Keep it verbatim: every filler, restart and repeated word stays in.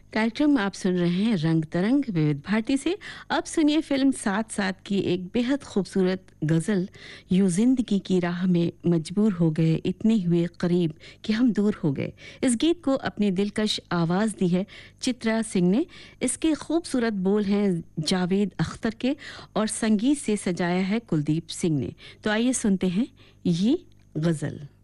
कार्यक्रम आप सुन रहे हैं रंग तरंग विविध भारती से। अब सुनिए फिल्म साथ साथ की एक बेहद खूबसूरत गजल। यूं जिंदगी की राह में मजबूर हो गए, इतने हुए करीब कि हम दूर हो गए। इस गीत को अपनी दिलकश आवाज दी है चित्रा सिंह ने। इसके खूबसूरत बोल हैं जावेद अख्तर के और संगीत से सजाया है कुलदीप सिंह ने। तो आइए सुनते हैं ये गजल।